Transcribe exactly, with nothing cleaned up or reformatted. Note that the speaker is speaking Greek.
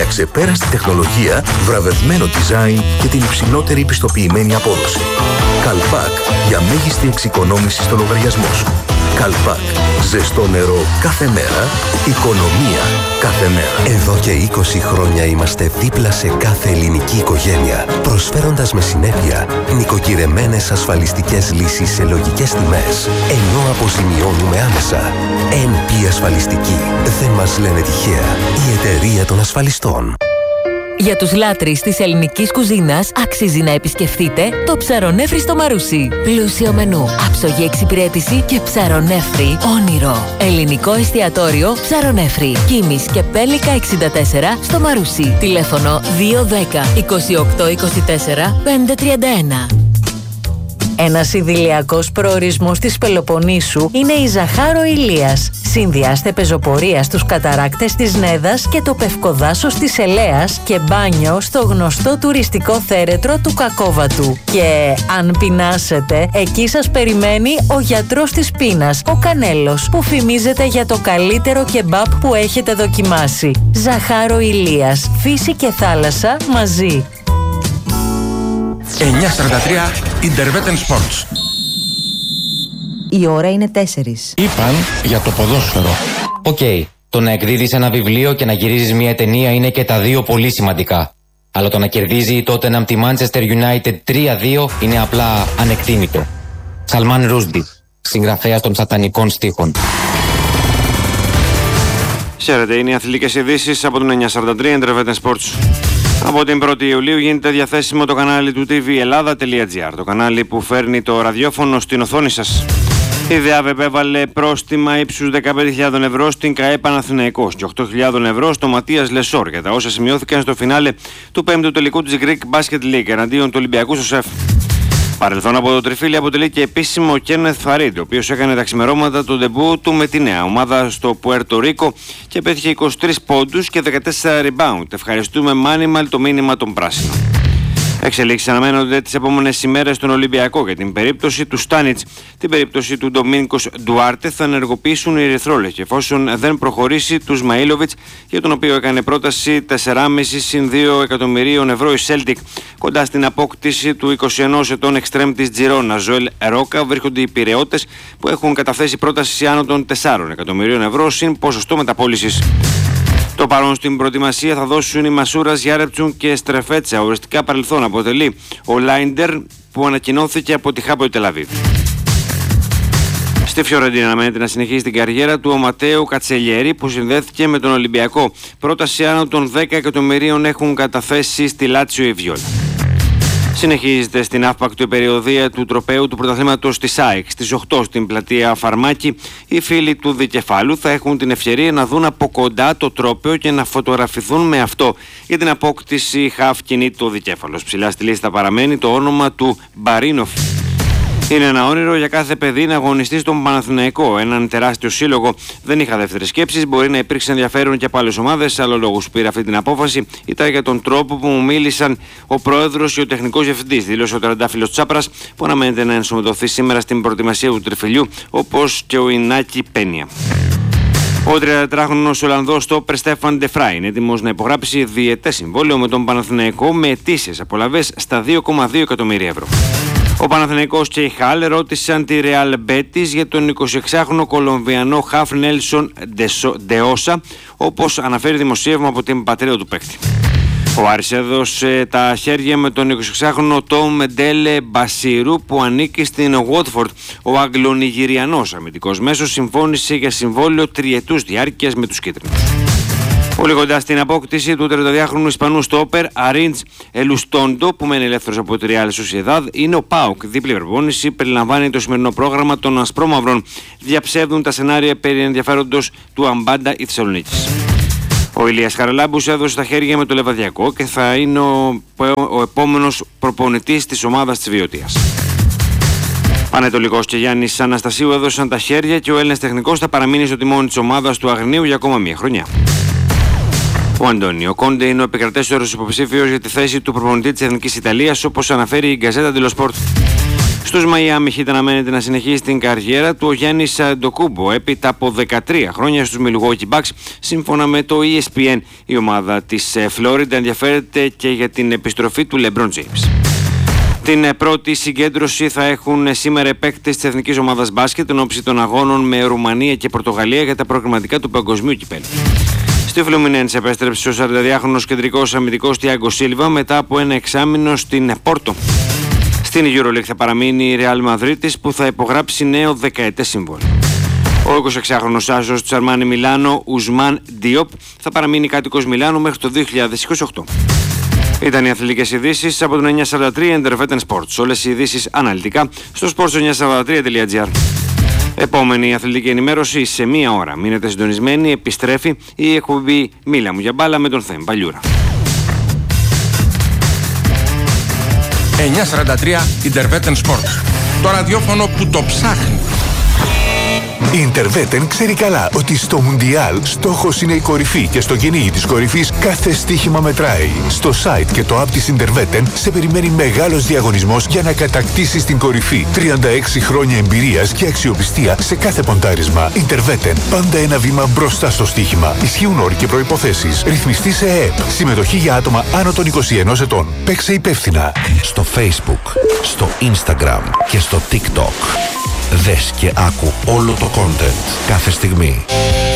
με αξεπέραστη τεχνολογία, βραβευμένο design και την υψηλότερη πιστοποιημένη απόδοση. Καλπάκ, για μέγιστη εξοικονόμηση στο λογαριασμό σου. Καλπάκ, ζεστό νερό κάθε μέρα, οικονομία κάθε μέρα. Εδώ και είκοσι χρόνια είμαστε δίπλα σε κάθε ελληνική οικογένεια, προσφέροντας με συνέπεια νοικοκυρεμένες ασφαλιστικές λύσεις σε λογικές τιμές, ενώ αποζημιώνουμε άμεσα. εν πι Ασφαλιστική. Δεν μας λένε τυχαία. Η εταιρεία των ασφαλιστών. Για τους λάτρεις της ελληνικής κουζίνας αξίζει να επισκεφτείτε το Ψαρονέφρι στο Μαρούσι. Πλούσιο μενού, άψογη εξυπηρέτηση και ψαρονέφρι όνειρο. Ελληνικό εστιατόριο Ψαρονέφρι. Κίμης και Πέλικα εξήντα τέσσερα στο Μαρούσι. Τηλέφωνο δύο δέκα είκοσι οκτώ είκοσι τέσσερα πεντακόσια τριάντα ένα. Ένας ιδηλιακός προορισμός της Πελοποννήσου είναι η Ζαχάρο Ηλίας. Συνδυάστε πεζοπορία στους καταράκτες της Νέδας και το Πευκοδάσος της Ελέας και μπάνιο στο γνωστό τουριστικό θέρετρο του Κακόβατου. Και αν πεινάσετε, εκεί σας περιμένει ο γιατρός της πείνας, ο Κανέλος, που φημίζεται για το καλύτερο κεμπάπ που έχετε δοκιμάσει. Ζαχάρο Ηλίας, φύση και θάλασσα μαζί. εννιακόσια σαράντα τρία Intervetten Sports. Η ώρα είναι τέσσερις. Είπαν για το ποδόσφαιρο. Οκ, okay. Το να εκδίδεις ένα βιβλίο και να γυρίζεις μια ταινία είναι και τα δύο πολύ σημαντικά. Αλλά το να κερδίζει η Tottenham τη Manchester United τρία δύο είναι απλά ανεκτήμητο. Σαλμάν Ρούσντι, συγγραφέας των σατανικών στίχων. Χαίρετε, είναι οι αθλητικές ειδήσεις από τον εννιακόσια σαράντα τρία Intervetten Sports. Από την πρώτη Ιουλίου γίνεται διαθέσιμο το κανάλι του τι βι Ελλάδα τελεία τζι άρ, το κανάλι που φέρνει το ραδιόφωνο στην οθόνη σας. Η ΔΕΑΒ επέβαλε πρόστιμα ύψους δεκαπέντε χιλιάδες ευρώ στην ΚΑΕ Παναθηναϊκός και οκτώ χιλιάδες ευρώ στο Ματίας Λεσόρ για τα όσα σημειώθηκαν στο φινάλε του πέμπτου τελικού της Greek Basket League εναντίον του Ολυμπιακού στο ΣΕΦ. Παρελθόν από το τριφύλι αποτελεί και επίσημο ο Κένεθ Φαρίντ, ο οποίος έκανε τα ξημερώματα το ντεμπού του με τη νέα ομάδα στο Πουέρτο Ρίκο και πέτυχε είκοσι τρεις πόντους και δεκατέσσερα rebound. Ευχαριστούμε Μάνιμαλ, το μήνυμα των πράσινων. Εξελίξεις αναμένονται τις επόμενες ημέρες στον Ολυμπιακό για την περίπτωση του Στάνιτς. Την περίπτωση του Ντομίνικος Ντουάρτε θα ενεργοποιήσουν οι ερυθρόλευκοι εφόσον δεν προχωρήσει του Σμαΐλοβιτς, για τον οποίο έκανε πρόταση τέσσερα κόμμα πέντε συν δύο εκατομμυρίων ευρώ η Celtic. Κοντά στην απόκτηση του είκοσι ενός ετών εξτρέμ της Τζιρόνα Ζωέλ Ρόκα βρίσκονται οι Πειραιώτες που έχουν καταθέσει πρόταση άνω των τεσσάρων εκατομμυρίων ευρώ συν ποσοστό μεταπώλησης. Το παρόν στην προετοιμασία θα δώσουν οι Μασούρας, Γιάρεπτσουν και Στρεφέτσα. Οριστικά παρελθόν αποτελεί ο Λάιντερ που ανακοινώθηκε από τη Χάπο Τελαβίβ. Στη Φιωρεντίνα αναμένεται να συνεχίσει την καριέρα του ο Ματέο Κατσελιέρη που συνδέθηκε με τον Ολυμπιακό. Πρόταση άνω των δέκα εκατομμυρίων έχουν καταθέσει στη Λάτσιο η Βιόλα. Συνεχίζεται στην αύπακτο περιοδία του τροπαίου του πρωταθλήματος της ΑΕΚ. Στις οκτώ στην πλατεία Φαρμάκη, οι φίλοι του Δικεφάλου θα έχουν την ευκαιρία να δουν από κοντά το τρόπαιο και να φωτογραφηθούν με αυτό για την απόκτηση χαφ κινήτου Δικέφαλος. Ψηλά στη λίστα παραμένει το όνομα του Μπαρίνοφ. Είναι ένα όνειρο για κάθε παιδί να αγωνιστεί στον Παναθηναϊκό, έναν τεράστιο σύλλογο. Δεν είχα δεύτερες σκέψεις. Μπορεί να υπήρξε ενδιαφέρον και από άλλες ομάδες. Άλλο λόγος που πήρα αυτή την απόφαση ήταν για τον τρόπο που μου μίλησαν ο πρόεδρος και ο τεχνικός διευθυντής, δήλωσε ο τριαντάφυλλος Τσάπρας, που αναμένεται να ενσωματωθεί σήμερα στην προετοιμασία του τριφυλιού, όπως και ο Ινάκη Πένια. Ο τριαντατετράχρονος Ολλανδός στόπερ Στέφαν Ντεφράι είναι έτοιμος να υπογράψει διετές συμβόλαιο με τον Παναθηναϊκό με ετήσιες απολαβές στα δύο κόμμα δύο εκατομμύρια ευρώ. Ο Παναθηναϊκός και η Χάλ ρώτησαν τη Ρεάλ Μπέτις για τον εικοσιεξάχρονο Κολομβιανό χαφ Νέλσον Ντεόσα, όπως αναφέρει δημοσίευμα από την πατρίδα του παίκτη. Ο Άρης έδωσε τα χέρια με τον εικοσιεξάχρονο Τόμ Ντέλε Μπασίρου που ανήκει στην Watford. Ο Αγγλο-Νιγηριανός αμυντικός μέσος συμφώνησε για συμβόλαιο τριετούς διάρκειας με τους κίτρινους. Πολύ κοντά στην απόκτηση του τριανταδυάχρονου Ισπανού στόπερ Αρίντς Ελουστόντο που μένει ελεύθερος από τη Real Sociedad είναι ο ΠΑΟΚ. Δίπλη προπόνηση περιλαμβάνει το σημερινό πρόγραμμα των Ασπρόμαυρων. Διαψεύδουν τα σενάρια περί ενδιαφέροντος του Αμπάντα η Θεσσαλονίκης. Ο Ηλίας Χαραλάμπους έδωσε τα χέρια με το Λεβαδιακό και θα είναι ο, ο επόμενος προπονητής της ομάδας της Βιωτίας. Πανετολικός και Γιάννης Αναστασίου έδωσαν τα χέρια και ο Έλληνας τεχνικός θα παραμείνει στο τιμόνι της ομάδας του Αγρινίου για ακόμα μία χρονιά. Ο Αντώνιο Κόντε είναι ο επικρατέστερος υποψήφιος για τη θέση του προπονητή της Εθνικής Ιταλίας, όπως αναφέρει η Γκαζέτα ντελο Σπορτ. Στους Miami Heat αναμένεται να συνεχίσει την καριέρα του ο Γιάννης Αντετοκούνμπο έπειτα από δεκατρία χρόνια στους Milwaukee Bucks. Σύμφωνα με το ι ες πι εν, η ομάδα της Φλόριντα ενδιαφέρεται και για την επιστροφή του LeBron James. Την πρώτη συγκέντρωση θα έχουν σήμερα οι παίκτες της Εθνικής Ομάδας Μπάσκετ εν ώψη των αγώνων με Ρουμανία και Πορτογαλία για τα προκριματικά του Παγκοσμίου Κυπέλλου. Στη Φλουμινένσε επέστρεψε ο σαρανταδυάχρονος κεντρικός αμυντικός Τιάγκο Σίλβα μετά από ένα εξάμηνο στην Πόρτο. Στην EuroLeague θα παραμείνει η Real Madrid που θα υπογράψει νέο δεκαετές συμβόλαιο. Ο εικοσιεξάχρονος άσος του Αρμάνι Μιλάνο, Ουσμάν Διόπ, θα παραμείνει κάτοικος Μιλάνου μέχρι το δύο χιλιάδες είκοσι οκτώ. Ήταν οι αθλητικές ειδήσεις από τον εννιακόσια σαράντα τρία Intervetten Sports. Όλες οι ειδήσεις αναλυτικά στο sports εννιακόσια σαράντα τρία τελεία τζι άρ. Επόμενη αθλητική ενημέρωση σε μία ώρα. Μείνετε συντονισμένοι, επιστρέφει η εκπομπή Μίλα μου για μπάλα με τον Θέμ Παλιούρα. εννιακόσια σαράντα τρία Intervetten Sports. Το ραδιόφωνο που το ψάχνει. Η Intervetten ξέρει καλά ότι στο Μουντιάλ στόχος είναι η κορυφή και στο κυνήγι της κορυφής κάθε στοίχημα μετράει. Στο site και το app της Intervetten σε περιμένει μεγάλος διαγωνισμός για να κατακτήσεις την κορυφή. τριάντα έξι χρόνια εμπειρίας και αξιοπιστία σε κάθε ποντάρισμα. Intervetten, πάντα ένα βήμα μπροστά στο στοίχημα. Ισχύουν όροι και προϋποθέσεις. Ρυθμιστή σε ΕΕΠ. Συμμετοχή για άτομα άνω των είκοσι ενός ετών. Παίξε υπεύθυνα. Στο Facebook, στο Instagram και στο TikTok. Δες και άκου όλο το content κάθε στιγμή.